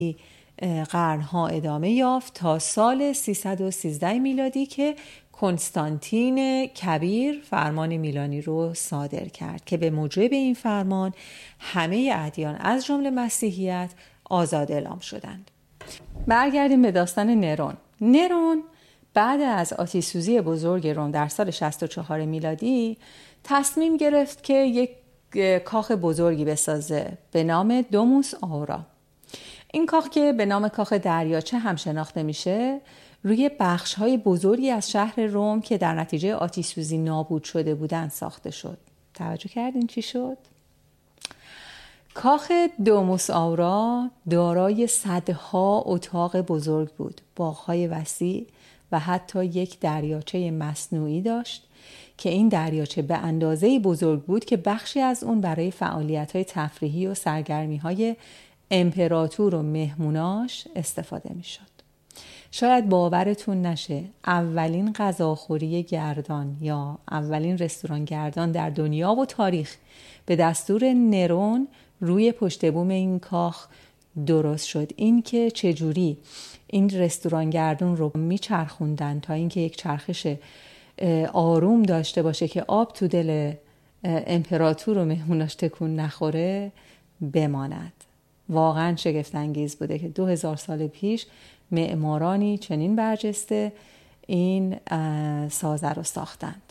قرنها ادامه یافت تا سال 313 میلادی که کنستانتین کبیر فرمان میلانی رو صادر کرد که به موجب این فرمان همه ادیان از جمله مسیحیت آزاد اعلام شدند. برگردیم به داستان نرون. نرون بعد از آتش‌سوزی بزرگ روم در سال 64 میلادی تصمیم گرفت که یک کاخ بزرگی بسازه به نام دوموس آورا. این کاخ که به نام کاخ دریاچه هم شناخته میشه، روی بخش‌های بزرگی از شهر روم که در نتیجه آتش‌سوزی نابود شده بودند ساخته شد. توجه کردین چی شد؟ کاخ دوموس آورا دارای صدها اتاق بزرگ بود، باغ‌های وسیع و حتی یک دریاچه مصنوعی داشت که این دریاچه به اندازه‌ای بزرگ بود که بخشی از اون برای فعالیت‌های تفریحی و سرگرمی‌های امپراتور و مهموناش استفاده می‌شد. شاید باورتون نشه اولین غذاخوری گردان یا اولین رستوران گردان در دنیا و تاریخ به دستور نرون روی پشت بوم این کاخ درست شد. این که چجوری این رستوران گردون رو میچرخوندن تا اینکه یک چرخش آروم داشته باشه که آب تو دل امپراتور و مهموناش تکون نخوره بماند. واقعا شگفت انگیز بوده که 2000 سال پیش معمارانی چنین برجسته این سازه رو ساختند.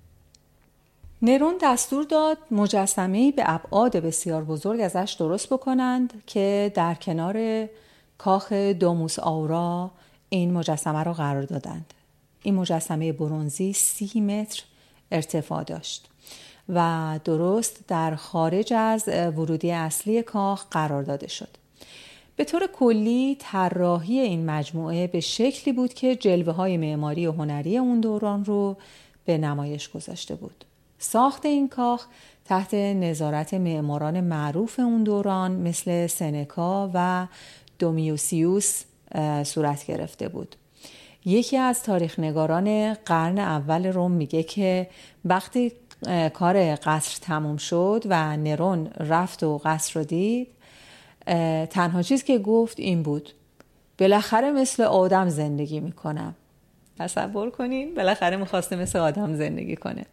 نرون دستور داد مجسمه‌ای به ابعاد بسیار بزرگ ازش درست بکنند که در کنار کاخ دوموس آورا این مجسمه رو قرار دادند. این مجسمه برنزی 30 متر ارتفاع داشت و درست در خارج از ورودی اصلی کاخ قرار داده شد. به طور کلی طراحی این مجموعه به شکلی بود که جلوه‌های معماری و هنری اون دوران رو به نمایش گذاشته بود. ساخت این کاخ تحت نظارت معماران معروف اون دوران مثل سنکا و دومیوسیوس صورت گرفته بود. یکی از تاریخ‌نگاران قرن اول روم میگه که وقتی کار قصر تموم شد و نرون رفت و قصر رو دید، تنها چیز که گفت این بود: بالاخره مثل آدم زندگی میکنم. تصور کنین بالاخره میخواسته مثل آدم زندگی کنه.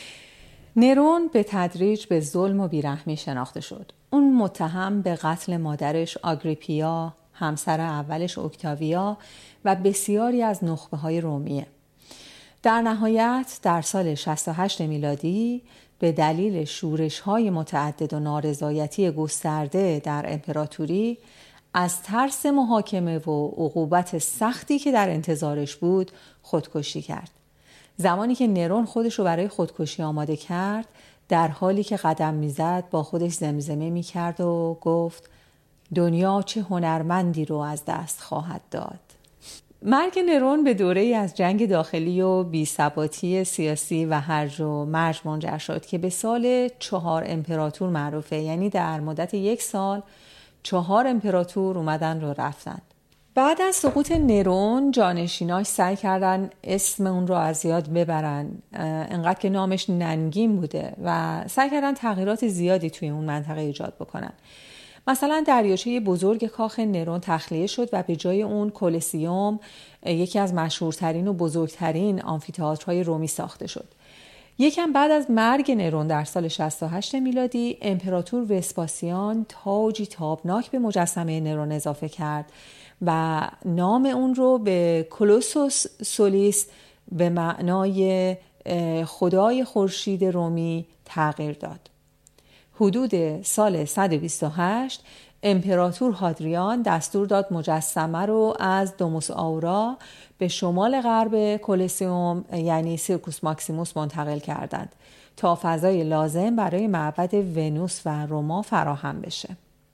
نرون به تدریج به ظلم و بیرحمی شناخته شد. اون متهم به قتل مادرش آگریپیا، همسر اولش اوکتاویا و بسیاری از نخبه‌های رومیه. در نهایت در سال 68 میلادی به دلیل شورش‌های متعدد و نارضایتی گسترده در امپراتوری از ترس محاکمه و عقوبت سختی که در انتظارش بود خودکشی کرد. زمانی که نرون خودش رو برای خودکشی آماده کرد، در حالی که قدم میزد با خودش زمزمه میکرد و گفت: دنیا چه هنرمندی رو از دست خواهد داد. مرگ نرون به دوره‌ای از جنگ داخلی و بی‌ثباتی سیاسی و هرج و مرج منجر شد که به سال 4 امپراتور معروفه. یعنی در مدت 1 سال 4 امپراتور اومدن و رفتن. بعد از سقوط نرون جانشیناش سعی کردن اسم اون رو از یاد ببرن، انقدر که نامش ننگین بوده، و سعی کردن تغییرات زیادی توی اون منطقه ایجاد بکنن. مثلا دریاچه بزرگ کاخ نرون تخلیه شد و به جای اون کولوسیوم، یکی از مشهورترین و بزرگترین آمفی‌تئاترهای رومی ساخته شد. یکم بعد از مرگ نرون در سال 68 میلادی امپراتور وسپاسیان تاجی تابناک به مجسمه نرون اضافه کرد و نام اون رو به کولوسوس سولیس به معنای خدای خورشید رومی تغییر داد. حدود سال 128 امپراتور هادریان دستور داد مجسمه رو از دوموس آورا به شمال غرب کولوسیوم یعنی سیرکوس ماکسیموس منتقل کردند تا فضای لازم برای معبد ونوس و روما فراهم بشه.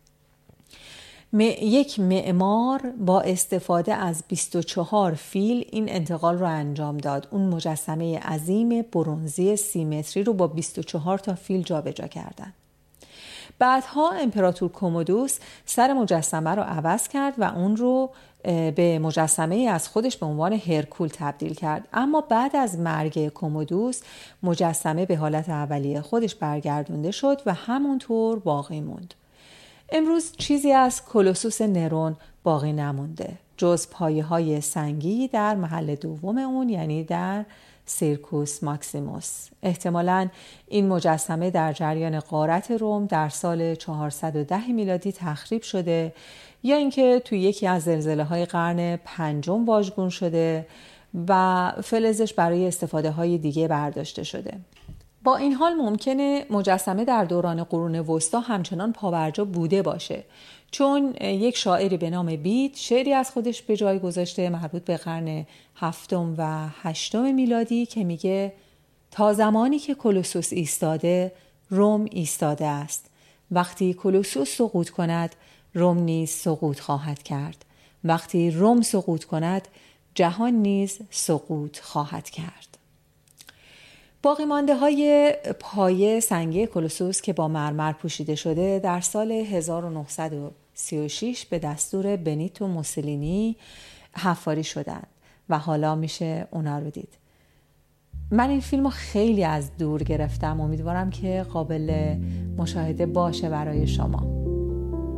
یک معمار با استفاده از 24 فیل این انتقال رو انجام داد. اون مجسمه عظیم برنزی 30 متری رو با 24 تا فیل جابجا کردند. بعدها امپراتور کومودوس سر مجسمه رو عوض کرد و اون رو به مجسمه از خودش به عنوان هرکول تبدیل کرد. اما بعد از مرگ کومودوس مجسمه به حالت اولیه خودش برگردونده شد و همونطور باقی موند. امروز چیزی از کولوسوس نرون باقی نمونده جز پایه‌های سنگی در محل دوم اون، یعنی در سیرکوس ماکسیموس. احتمالاً این مجسمه در جریان غارت روم در سال 410 میلادی تخریب شده یا اینکه توی یکی از زلزله‌های قرن پنجم واژگون شده و فلزش برای استفاده‌های دیگه برداشته شده. با این حال ممکنه مجسمه در دوران قرون وسطی همچنان پابرجا بوده باشه، چون یک شاعری به نام بید شعری از خودش به جای گذاشته مربوط به قرن هفتم و هشتم میلادی که میگه تا زمانی که کولوسوس ایستاده روم ایستاده است. وقتی کولوسوس سقوط کند روم نیز سقوط خواهد کرد. وقتی روم سقوط کند جهان نیز سقوط خواهد کرد. باقی مانده های پایه سنگی کولوسوس که با مرمر پوشیده شده در سال 1936 به دستور بنیتو موسولینی حفاری شدند و حالا میشه اونا رو دید. من این فیلم رو خیلی از دور گرفتم، امیدوارم که قابل مشاهده باشه برای شما.